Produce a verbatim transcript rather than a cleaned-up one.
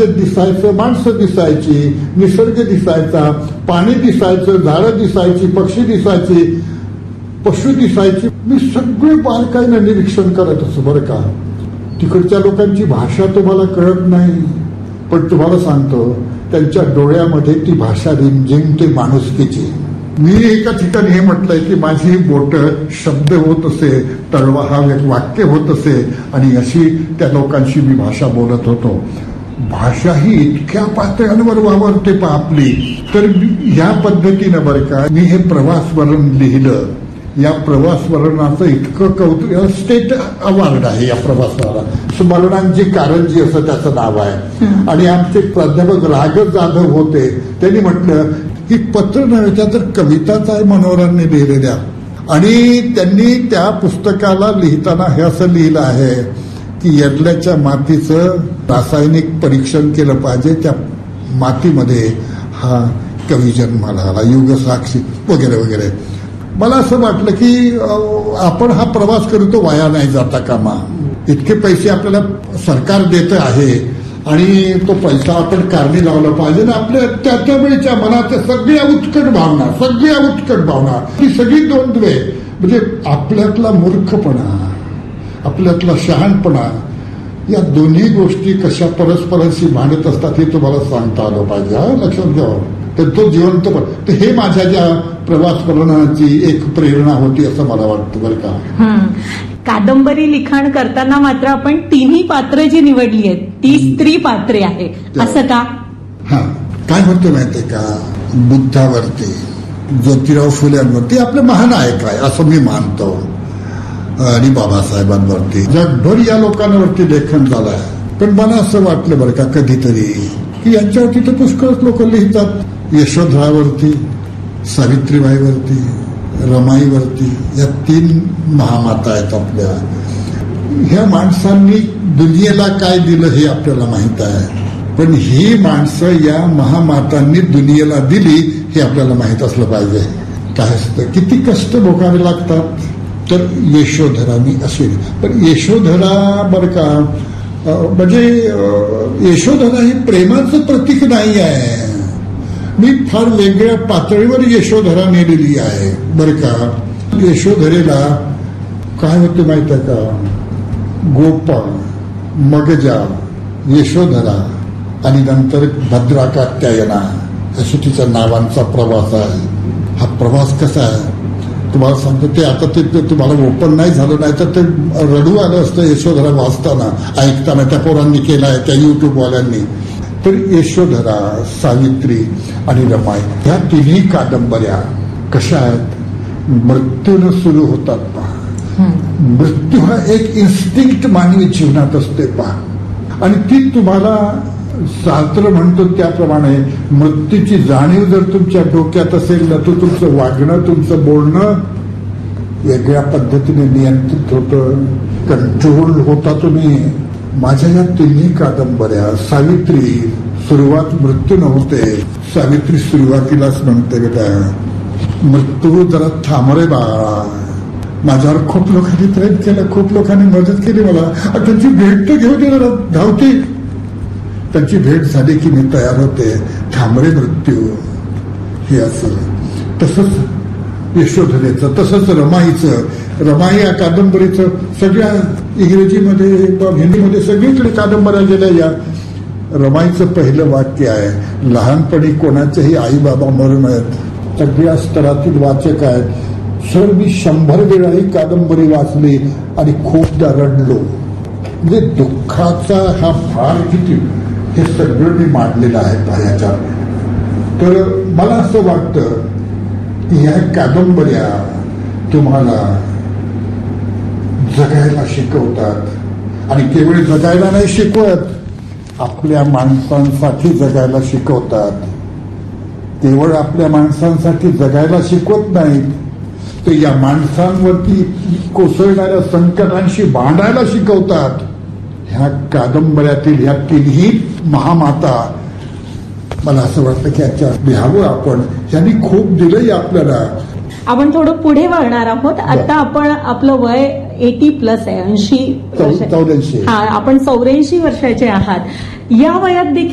समाज दिसायचं, माणसं दिसायची, निसर्ग दिसायचा, पाणी दिसायचं, झाडं दिसायची, पक्षी दिसायची, पशु दिसायची. मी सगळे बारकाईनं निरीक्षण करत असतो बरं का. तिकडच्या लोकांची भाषा तुम्हाला कळत नाही, पण तुम्हाला सांगतो त्यांच्या डोळ्यामध्ये ती भाषा रिमझिमते माणुसकीची. मी एका ठिकाणी हे म्हटलंय की माझी बोट शब्द होत असे, तळवा हा एक वाक्य होत असे, आणि अशी त्या लोकांशी मी भाषा बोलत होतो. भाषा ही इतक्या पातळ्यांवर वावरते पा आपली. तर ह्या पद्धतीनं बरं का मी हे प्रवास वर्णन लिहिलं. या प्रवास वर्णनाचं इतकं कौतुक, स्टेट अवॉर्ड आहे या प्रवासाला. स्मरणांची कारंजी असं त्याचं नाव आहे. आणि आमचे प्राध्यापक राघव जाधव होते, त्यांनी म्हटलं की पत्र नव्हे त्या तर कविताच आहे मनोहरांनी लिहिलेल्या. आणि त्यांनी त्या पुस्तकाला लिहिताना हे असं लिहिलं आहे की येरल्याच्या मातीचं रासायनिक परीक्षण केलं पाहिजे, त्या मातीमध्ये हा कवी जन्माला आला, युगसाक्षी वगैरे वगैरे. मला असं वाटलं की आपण हा प्रवास करतो वाया नाही जाता कामा. इतके पैसे आपल्याला सरकार देत आहे आणि तो पैसा आपण कारणी लावला पाहिजे ना. आपल्या त्या त्यावेळीच्या मनाच्या सगळ्या उत्कट भावना, सगळ्या उत्कट भावना, ही सगळी द्वंद्वे, म्हणजे आपल्यातला मूर्खपणा, आपल्यातला शहाणपणा, या दोन्ही गोष्टी कशा परस्परांशी भांडत असतात हे तुम्हाला सांगता आलं पाहिजे. हा लक्षात घ्यावं. तर तो जिवंत पण, तर हे माझ्या ज्या प्रवास वर्णनाची एक प्रेरणा होती असं मला वाटतं बरं का. कादंबरी लिखाण करताना मात्र आपण तिन्ही पात्र जी निवडली आहेत ती स्त्री पात्रे आहे, असं का? हा, काय होतं माहितीये का, बुद्धावरती, ज्योतिराव फुल्यांवरती आपले महानायक आहे असं मी मानतो, आणि बाबासाहेबांवरती, जगभर या लोकांवरती लेखन झालं आहे. पण मला असं वाटलं बरं का कधीतरी की यांच्यावरती तर पुष्कळच लोक लिहितात. यशोधरावरती, सावित्रीबाईवरती, रमाईवरती, या तीन महामाता आहेत आपल्या. ह्या माणसांनी दुनियेला काय दिलं हे आपल्याला माहित आहे, पण ही माणसं या महामातांनी दुनियेला दिली हे आपल्याला माहित असलं पाहिजे. काय असतं, किती कष्ट भोगावे लागतात. तर यशोधरांनी असे, पण यशोधरा बरं का म्हणजे यशोधरा ही प्रेमाचं प्रतीक नाही आहे. मी फार वेगळ्या पातळीवर यशोधरा नेलेली आहे बरं का. यशोधरेला काय होतं माहित आहे का, गोपाळ, मगजा, यशोधरा आणि नंतर भद्रा कात्यायना अशी तिच्या नावांचा प्रवास आहे. हा प्रवास कसा आहे तुम्हाला सांगतो. ते आता ते तुम्हाला ओपन नाही झालं, नाही तर ते रडू आलं असतं यशोधरा वाचताना, ऐकताना. त्या पोरांनी केलाय, त्या युट्यूबवाल्यांनी. तर यशोधरा, सावित्री आणि रमाई ह्या तिन्ही कादंबऱ्या कशा आहेत, मृत्यूनं सुरू होतात पहा. मृत्यू हा एक इन्स्टिंक्ट मानवी जीवनात असते पहा, आणि ती तुम्हाला शास्त्र म्हणतो त्याप्रमाणे मृत्यूची जाणीव जर तुमच्या डोक्यात असेल ना, तर तुमचं वागणं, तुमचं बोलणं वेगळ्या पद्धतीने नियंत्रित होतं, कंट्रोल होता तुम्ही. माझ्या या तिन्ही कादंबऱ्या, सावित्री सुरुवात मृत्यू नव्हते. सावित्री सुरुवातीलाच म्हणते बेटा, मृत्यू जरा थांबरे बाळा. माझ्यावर खूप लोकांनी प्रेम केलं, खूप लोकांनी मदत केली मला, त्यांची भेट तर घेऊ दे जरा, धावते. त्यांची भेट झाली की मी तयार होते. थांबरे मृत्यू हे असं. तसंच यशोधरेचं, तसंच रमाईचं. रमाई या कादंबरीचं सगळ्या इंग्रजीमध्ये, हिंदीमध्ये सगळीकडे कादंबऱ्या गेल्या. या रमाईचं पहिलं वाक्य आहे, लहानपणी कोणाचेही आई बाबा मरू नयेत. सगळ्या स्तरातील वाचक आहेत. सर मी शंभर वेळा ही कादंबरी वाचली आणि खूपदा रडलो. म्हणजे दुःखाचा हा भार किती हे सगळं मी मांडलेलं आहे पायाच्या. तर मला असं वाटतं की ह्या कादंबऱ्या तुम्हाला जगायला शिकवतात, आणि केवळ जगायला नाही शिकवत, आपल्या माणसांसाठी जगायला शिकवतात. केवळ आपल्या माणसांसाठी जगायला शिकवत नाहीत, तर या माणसांवरती कोसळणाऱ्या संकटांशी भांडायला शिकवतात. ह्या कादंबऱ्यातील ह्या तिन्ही महामाता, मला असं वाटतं की याच्या लिहावं आपण. ह्यांनी खूप दिलंय आपल्याला. आपण थोडं पुढे वळणार आहोत. आता आपण, आपलं वय एटी प्लस आहे, ऐंशी चौऱ्याऐंशी. हा, आपण चौऱ्याऐंशी वर्षाचे आहात. या वयात देखील